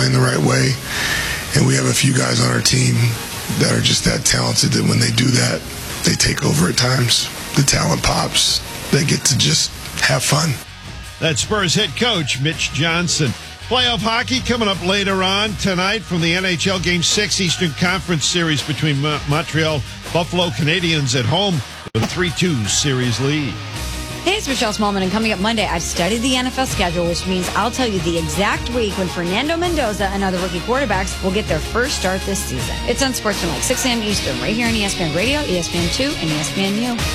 playing the right way. And we have a few guys on our team that are just that talented that when they do that, they take over at times. The talent pops. They get to just have fun. That's Spurs head coach Mitch Johnson. Playoff hockey coming up later on tonight from the NHL Game 6 Eastern Conference Series between Montreal Buffalo Canadiens at home with a 3-2 series lead. Hey, it's Michelle Smallman, and coming up Monday, I've studied the NFL schedule, which means I'll tell you the exact week when Fernando Mendoza and other rookie quarterbacks will get their first start this season. It's on Sportsman like 6 a.m. Eastern, right here on ESPN Radio, ESPN2, and ESPNU.